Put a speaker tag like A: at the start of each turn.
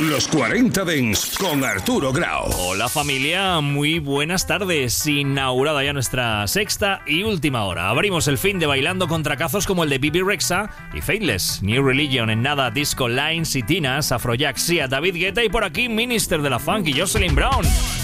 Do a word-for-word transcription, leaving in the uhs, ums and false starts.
A: Los cuarenta Dance con Arturo Grau.
B: Hola familia, muy buenas tardes. Inaugurada ya nuestra sexta y última hora. Abrimos el fin de bailando con tracazos como el de Bibi Rexha y Faithless, New Religion, en nada Disco Lines y Tinas, Afrojack, Sia, David Guetta y por aquí Minister de la Funk y Jocelyn Brown.